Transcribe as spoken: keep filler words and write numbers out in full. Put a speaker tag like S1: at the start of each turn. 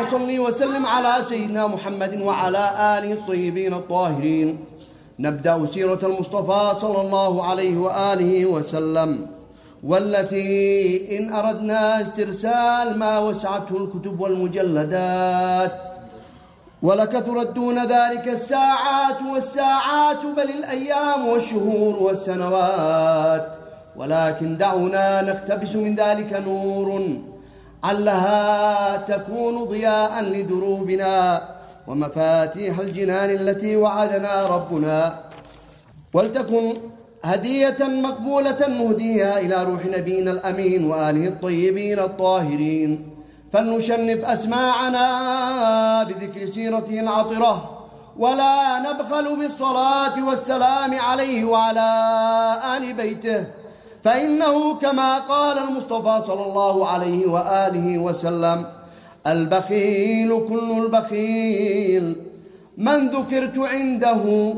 S1: صل وسلم على سيدنا محمد وعلى آله الطيبين الطاهرين. نبدأ سيرة المصطفى صلى الله عليه وآله وسلم، والتي إن أردنا استرسال ما وسعته الكتب والمجلدات، ولكثرت دون ذلك الساعات والساعات، بل الأيام والشهور والسنوات، ولكن دعونا نقتبس من ذلك نور علها تكون ضياء لدروبنا ومفاتيح الجنان التي وعدنا ربنا، ولتكن هدية مقبولة نهديها إلى روح نبينا الأمين وآله الطيبين الطاهرين. فلنشنف أسماعنا بذكر سيرته العطرة، ولا نبخل بالصلاة والسلام عليه وعلى آل بيته، فإنه كما قال المصطفى صلى الله عليه وآله وسلم: البخيل كل البخيل من ذكرت عنده